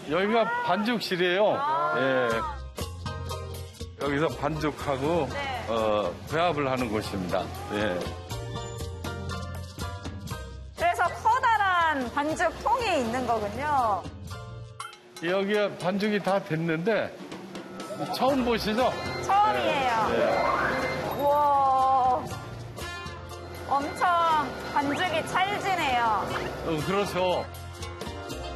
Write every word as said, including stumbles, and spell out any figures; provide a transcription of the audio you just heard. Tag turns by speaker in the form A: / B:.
A: 여기가 반죽실이에요.
B: 아.
A: 예. 여기서 반죽하고
B: 네.
A: 어, 배합을 하는 곳입니다. 예.
B: 그래서 커다란 반죽통이 있는 거군요.
A: 여기가 반죽이 다 됐는데 처음 보시죠?
B: 처음이에요.
A: 예.
B: 우와. 엄청 반죽이 찰지네요.
A: 어, 그렇죠.